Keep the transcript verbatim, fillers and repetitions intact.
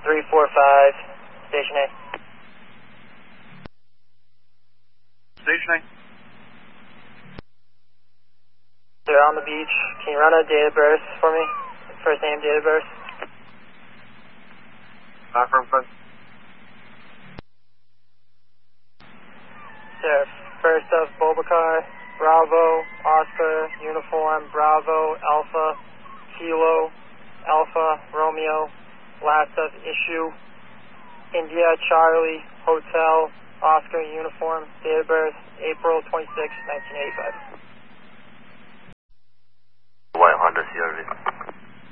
three four five, Station A. Station A. They're on the beach. Can you run a date of birth for me? First name, date of birth. Affirm, front. Sir, first of Bobakar, Bravo, Oscar, Uniform, Bravo, Alpha, Kilo, Alpha, Romeo, last of issue, India, Charlie, Hotel, Oscar, Uniform, date of birth, April twenty-sixth, nineteen eighty-five.